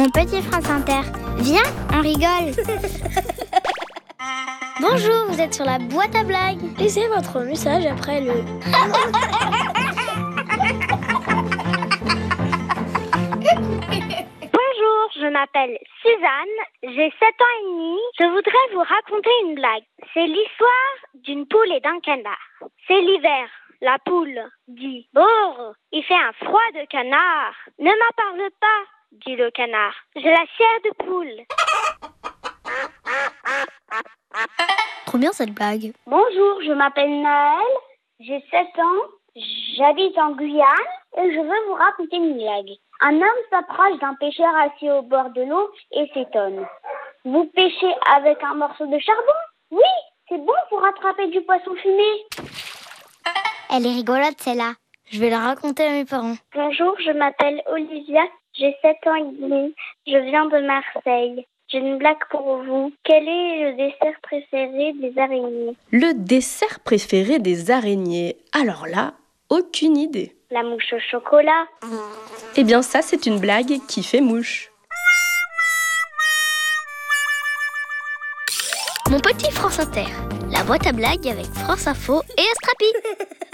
Mon petit France Inter. Viens, on rigole. Bonjour, vous êtes sur la boîte à blagues. Laissez votre message après le... Bonjour, je m'appelle Suzanne, j'ai 7 ans et demi. Je voudrais vous raconter une blague. C'est l'histoire d'une poule et d'un canard. C'est l'hiver. La poule dit « Brrr, il fait un froid de canard. » « Ne m'en parle pas, dit le canard. J'ai la chair de poule. » Trop bien cette blague. Bonjour, je m'appelle Naël, j'ai 7 ans, j'habite en Guyane et je veux vous raconter une blague. Un homme s'approche d'un pêcheur assis au bord de l'eau et s'étonne. Vous pêchez avec un morceau de charbon ? Oui, c'est bon pour attraper du poisson fumé. Elle est rigolote celle-là. Je vais la raconter à mes parents. Bonjour, je m'appelle Olivia, j'ai 7 ans et demi, je viens de Marseille. J'ai une blague pour vous. Quel est le dessert préféré des araignées ? Le dessert préféré des araignées ? Alors là, aucune idée. La mouche au chocolat. Eh bien ça, c'est une blague qui fait mouche. Mon petit France Inter. La boîte à blagues avec France Info et Astrapi.